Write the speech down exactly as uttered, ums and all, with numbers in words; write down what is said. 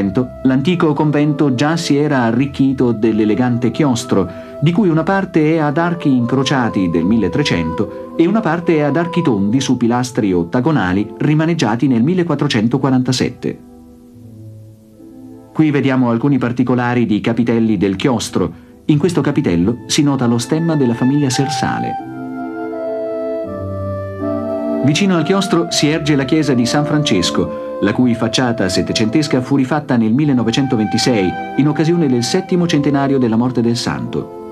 Settecento l'antico convento già si era arricchito dell'elegante chiostro, di cui una parte è ad archi incrociati del milletrecento e una parte è ad archi tondi su pilastri ottagonali rimaneggiati nel millequattrocentoquarantasette. Qui vediamo alcuni particolari di capitelli del chiostro. In questo capitello si nota lo stemma della famiglia Sersale. Vicino al chiostro si erge la chiesa di San Francesco, la cui facciata settecentesca fu rifatta nel millenovecentoventisei in occasione del settimo centenario della morte del santo.